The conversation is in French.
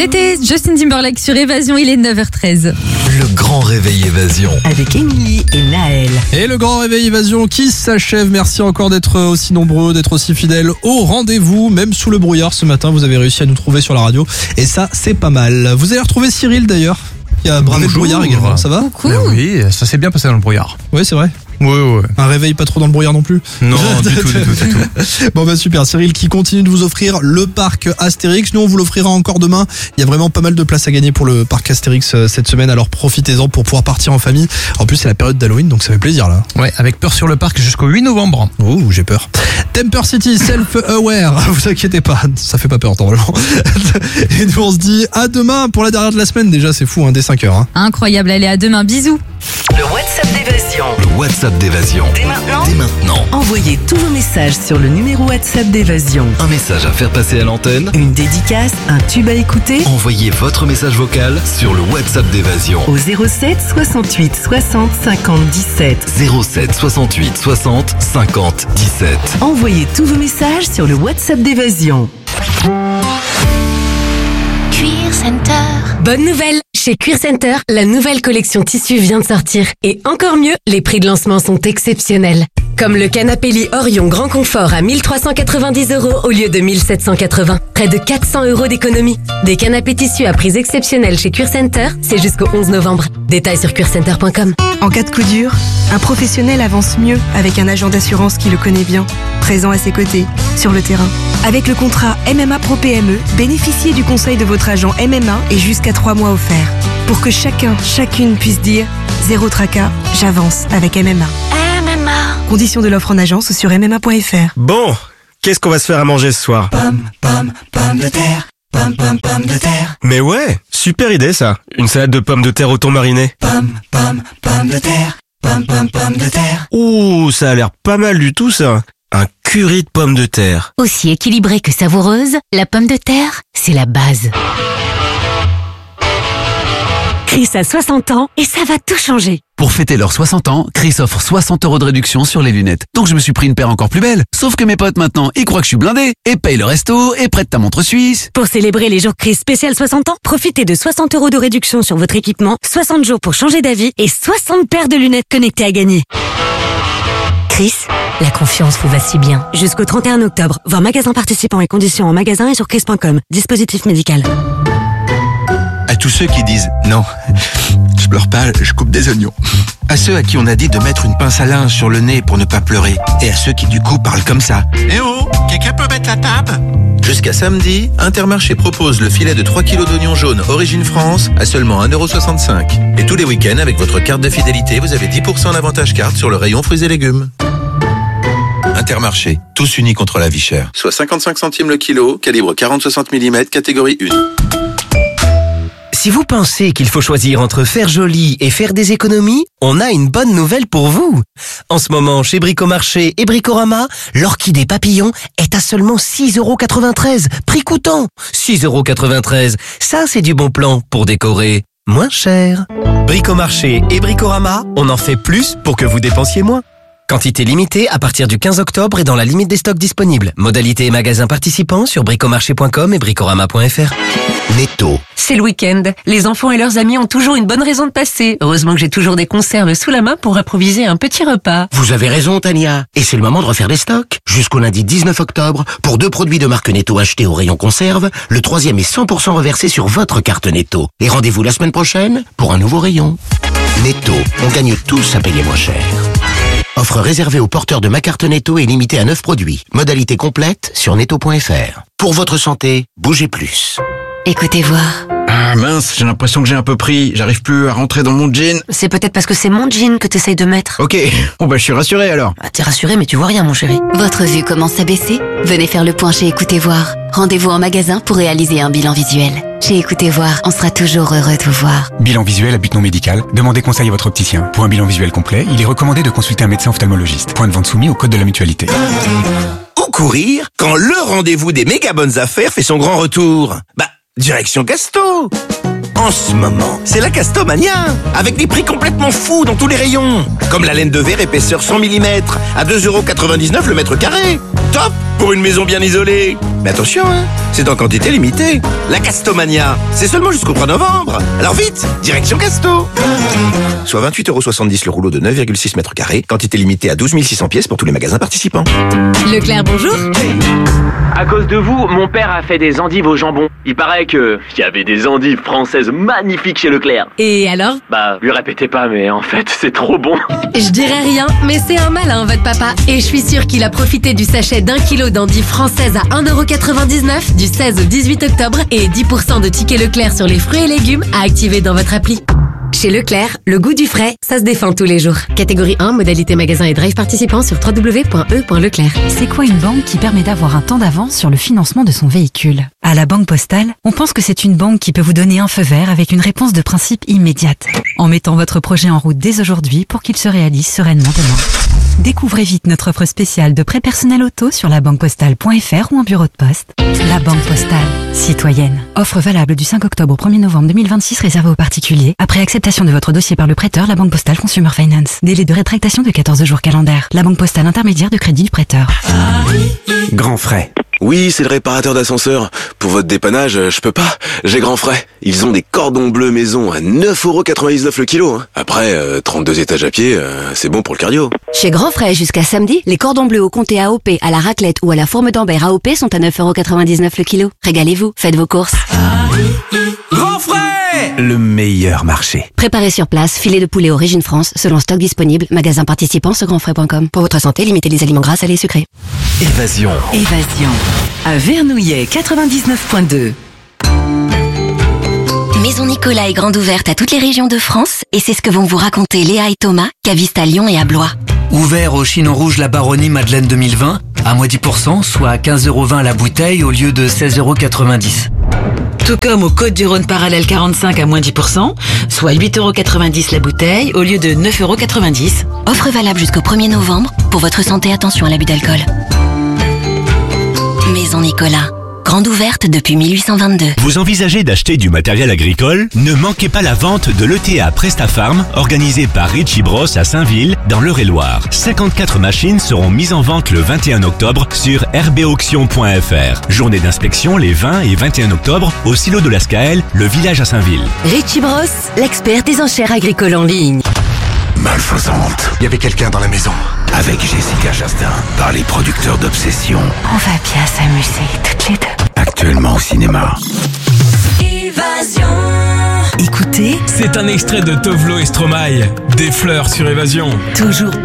C'était Justin Timberlake sur Évasion, il est 9h13. Le grand réveil Évasion. Avec Émilie et Naël. Et le grand réveil Évasion qui s'achève. Merci encore d'être aussi nombreux, d'être aussi fidèles au rendez-vous. Même sous le brouillard ce matin, vous avez réussi à nous trouver sur la radio. Et ça, c'est pas mal. Vous allez retrouver Cyril d'ailleurs, qui a bravé le brouillard également. Ça va? Coucou. Oui, ça s'est bien passé dans le brouillard. Oui, c'est vrai. Ouais. Un réveil pas trop dans le brouillard non plus? Non, du tout. Bon bah super, Cyril qui continue de vous offrir le parc Astérix. Nous on vous l'offrira encore demain. Il y a vraiment pas mal de places à gagner pour le parc Astérix cette semaine, alors profitez-en pour pouvoir partir en famille. En plus c'est la période d'Halloween donc ça fait plaisir là. Ouais, avec Peur sur le parc jusqu'au 8 novembre. Oh, j'ai peur. Temper City, self-aware. Vous inquiétez pas, ça fait pas peur normalement. Et nous on se dit à demain pour la dernière de la semaine. Déjà c'est fou, dès 5h. Incroyable, allez à demain, bisous. Le WhatsApp d'Évasion. Le WhatsApp d'Évasion. Dès maintenant, Dès maintenant. envoyez tous vos messages sur le numéro WhatsApp d'Évasion. Un message à faire passer à l'antenne. Une dédicace, un tube à écouter Envoyez votre message vocal sur le WhatsApp d'Évasion. au 07 68 60 50 17. 07 68 60 50 17. Envoyez tous vos messages sur le WhatsApp d'Évasion. Cuir Center. Bonne nouvelle! Chez Cuir Center, la nouvelle collection tissu vient de sortir. Et encore mieux, les prix de lancement sont exceptionnels. Comme le canapé lit Orion Grand Confort à 1390 € au lieu de 1780. Près de 400 € d'économie. Des canapés tissus à prix exceptionnels chez Cuir Center, c'est jusqu'au 11 novembre. Détails sur cuircenter.com. En cas de coup dur, un professionnel avance mieux avec un agent d'assurance qui le connaît bien, présent à ses côtés, sur le terrain. Avec le contrat MMA Pro PME, bénéficiez du conseil de votre agent MMA et jusqu'à 3 mois offerts. Pour que chacune puisse dire « Zéro tracas, j'avance avec MMA ». MMA. Conditions de l'offre en agence sur MMA.fr. Bon, qu'est-ce qu'on va se faire à manger ce soir? Pomme de terre. Mais ouais, super idée ça. Une salade de pommes de terre au thon mariné. Pomme de terre. Ouh, ça a l'air pas mal du tout ça. Un curry de pommes de terre. Aussi équilibrée que savoureuse, la pomme de terre, c'est la base. Chris a 60 ans et ça va tout changer. Pour fêter leurs 60 ans, Chris offre 60 € de réduction sur les lunettes. Donc je me suis pris une paire encore plus belle. Sauf que mes potes maintenant, ils croient que je suis blindé. Et payent le resto, et prêtent ta montre suisse. Pour célébrer les jours Chris spécial 60 ans, profitez de 60 € de réduction sur votre équipement, 60 jours pour changer d'avis et 60 paires de lunettes connectées à gagner. Chris, la confiance vous va si bien. Jusqu'au 31 octobre, voir magasin participant et conditions en magasin et sur chris.com. Dispositif médical. À tous ceux qui disent « Non, je pleure pas, je coupe des oignons ». À ceux à qui on a dit de mettre une pince à linge sur le nez pour ne pas pleurer. Et à ceux qui du coup parlent comme ça. « Eh oh, quelqu'un peut mettre la table ?» Jusqu'à samedi, Intermarché propose le filet de 3 kg d'oignons jaunes Origine France à seulement 1,65 €. Et tous les week-ends, avec votre carte de fidélité, vous avez 10% d'avantage carte sur le rayon fruits et légumes. Intermarché, tous unis contre la vie chère. Soit 55 centimes le kilo, calibre 40-60 mm, catégorie 1. Si vous pensez qu'il faut choisir entre faire joli et faire des économies, on a une bonne nouvelle pour vous. En ce moment, chez Bricomarché et Bricorama, l'orchidée papillon est à seulement 6,93 €, prix coûtant. 6,93 €, ça c'est du bon plan pour décorer moins cher. Bricomarché et Bricorama, on en fait plus pour que vous dépensiez moins. Quantité limitée à partir du 15 octobre et dans la limite des stocks disponibles. Modalité et magasins participants sur bricomarché.com et bricorama.fr. Netto. C'est le week-end. Les enfants et leurs amis ont toujours une bonne raison de passer. Heureusement que j'ai toujours des conserves sous la main pour improviser un petit repas. Vous avez raison, Tania. Et c'est le moment de refaire les stocks. Jusqu'au lundi 19 octobre, pour 2 produits de marque Netto achetés au rayon conserve, le 3e est 100% reversé sur votre carte Netto. Et rendez-vous la semaine prochaine pour un nouveau rayon. Netto. On gagne tous à payer moins cher. Offre réservée aux porteurs de ma carte Netto et limitée à 9 produits. Modalité complète sur netto.fr. Pour votre santé, bougez plus. Écoutez voir. Ah mince, j'ai l'impression que j'ai un peu pris. J'arrive plus à rentrer dans mon jean. C'est peut-être parce que c'est mon jean que t'essayes de mettre. Ok, bon bah je suis rassuré alors. Ah, t'es rassuré mais tu vois rien mon chéri. Votre vue commence à baisser? Venez faire le point chez Écoutez voir. Rendez-vous en magasin pour réaliser un bilan visuel. Chez Écoutez voir, on sera toujours heureux de vous voir. Bilan visuel à but non médical. Demandez conseil à votre opticien. Pour un bilan visuel complet, il est recommandé de consulter un médecin ophtalmologiste. Point de vente soumis au code de la mutualité. Où courir quand le rendez-vous des méga bonnes affaires fait son grand retour? Direction Casto. En ce moment, c'est la Castomania, avec des prix complètement fous dans tous les rayons. Comme la laine de verre épaisseur 100 mm, à 2,99€ le mètre carré. Top pour une maison bien isolée. Mais attention, hein, c'est en quantité limitée. La Castomania, c'est seulement jusqu'au 3 novembre. Alors vite, direction Casto. Soit 28,70€ le rouleau de 9,6 mètres carrés, quantité limitée à 12 600 pièces pour tous les magasins participants. Leclerc, bonjour. À cause de vous, mon père a fait des endives au jambon. Il paraît qu'il y avait des endives françaises magnifiques chez Leclerc. Et alors? Bah, lui répétez pas, mais en fait, c'est trop bon. Je dirais rien, mais c'est un malin, votre papa. Et je suis sûre qu'il a profité du sachet d'1 kilo d'endives françaises à 1,99€ du 16 au 18 octobre et 10% de tickets Leclerc sur les fruits et légumes à activer dans votre appli. Chez Leclerc, le goût du frais, ça se défend tous les jours. Catégorie 1, modalité magasin et drive participant sur www.e.leclerc. C'est quoi une banque qui permet d'avoir un temps d'avance sur le financement de son véhicule? À la Banque Postale, on pense que c'est une banque qui peut vous donner un feu vert avec une réponse de principe immédiate, en mettant votre projet en route dès aujourd'hui pour qu'il se réalise sereinement demain. Découvrez vite notre offre spéciale de prêt personnel auto sur labanquepostale.fr ou en bureau de poste. La Banque Postale, citoyenne. Offre valable du 5 octobre au 1er novembre 2026 réservée aux particuliers. Après acceptation de votre dossier par le prêteur, la Banque Postale Consumer Finance. Délai de rétractation de 14 jours calendaires. La Banque Postale intermédiaire de crédit du prêteur. Grand frais. Oui, c'est le réparateur d'ascenseur. Pour votre dépannage, je peux pas. J'ai Grand frais. Ils ont des cordons bleus maison à 9,99€ le kilo. Après, 32 étages à pied, c'est bon pour le cardio. Chez Grand Frais, jusqu'à samedi, les cordons bleus au comté AOP, à la raclette ou à la fourme d'Ambert AOP sont à 9,99€ le kilo. Régalez-vous, faites vos courses. Grand frais! Le meilleur marché. Préparez sur place, filet de poulet Origine France, selon stock disponible, magasin participant sur grandfrais.com. Pour votre santé, limitez les aliments gras, salés et sucrés. Évasion. Évasion. À Vernouillet 99.2. Maison Nicolas est grande ouverte à toutes les régions de France et c'est ce que vont vous raconter Léa et Thomas, cavistes à Lyon et à Blois. Ouvert au Chinon Rouge La Baronnie Madeleine 2020, à moins 10%, soit à 15,20€ la bouteille au lieu de 16,90€. Tout comme au Côte-du-Rhône Parallèle 45 à moins 10%, soit 8,90€ la bouteille au lieu de 9,90€. Offre valable jusqu'au 1er novembre. Pour votre santé, attention à l'abus d'alcool. Maison Nicolas. Grande ouverte depuis 1822. Vous envisagez d'acheter du matériel agricole? Ne manquez pas la vente de l'ETA PrestaFarm, organisée par Richie Bros à Saint-Ville, dans l'Eure-et-Loire. 54 machines seront mises en vente le 21 octobre sur rbauction.fr. Journée d'inspection les 20 et 21 octobre au silo de la Scaël, le village à Saint-Ville. Richie Bros, l'expert des enchères agricoles en ligne. Malfaisante. Il y avait quelqu'un dans la maison. Avec Jessica Chastain, par les producteurs d'Obsession. On va bien s'amuser toutes les deux. Actuellement au cinéma. Évasion. Écoutez, c'est un extrait de Tovlo et Stromae. Des fleurs sur Évasion. Toujours